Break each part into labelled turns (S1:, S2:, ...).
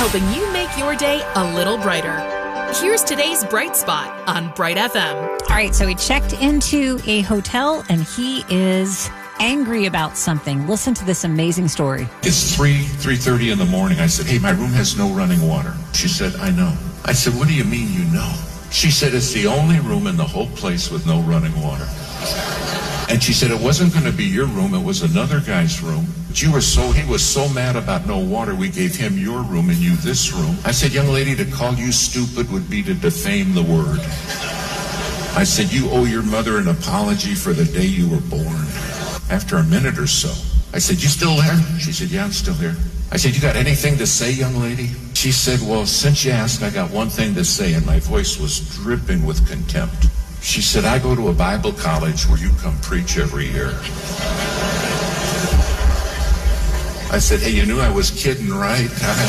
S1: helping you make your day a little brighter. Here's today's Bright Spot on Bright FM.
S2: All right, so he checked into a hotel and he is angry about something. Listen to this amazing story.
S3: It's 3:30 in the morning. I said, hey, my room has no running water. She said, I know. I said, what do you mean you know? She said, it's the only room in the whole place with no running water. And she said, it wasn't going to be your room, it was another guy's room. But he was so mad about no water, we gave him your room and you this room. I said, young lady, to call you stupid would be to defame the word. I said, you owe your mother an apology for the day you were born. After a minute or so, I said, you still there? She said, yeah, I'm still here. I said, you got anything to say, young lady? She said, well, since you asked, I got one thing to say, and my voice was dripping with contempt. She said, I go to a Bible college where you come preach every year. I said, hey, you knew I was kidding, right?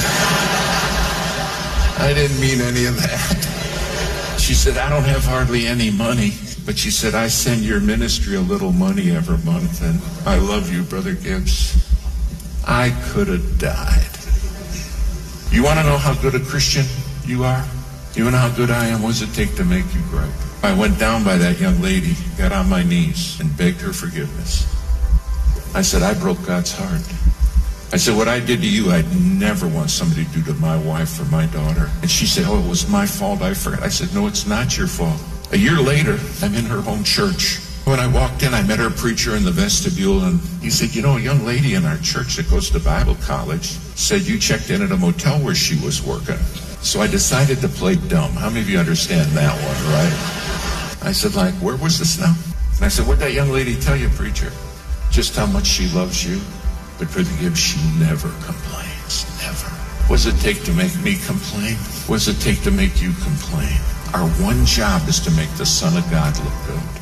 S3: I didn't mean any of that. She said, I don't have hardly any money. But she said, I send your ministry a little money every month, and I love you, Brother Gibbs. I could have died. You want to know how good a Christian you are? You want to know how good I am? What does it take to make you great? I went down by that young lady, got on my knees, and begged her forgiveness. I said, I broke God's heart. I said, what I did to you, I'd never want somebody to do to my wife or my daughter. And she said, oh, it was my fault, I forgot. I said, no, it's not your fault. A year later, I'm in her home church. When I walked in, I met her preacher in the vestibule, and he said, you know, a young lady in our church that goes to Bible college said you checked in at a motel where she was working. So I decided to play dumb. How many of you understand that one, right? I said, like, where was this now? And I said, what'd that young lady tell you, preacher? Just how much she loves you. But for the Gibbs, she never complains, never. What does it take to make me complain? What does it take to make you complain? Our one job is to make the Son of God look good.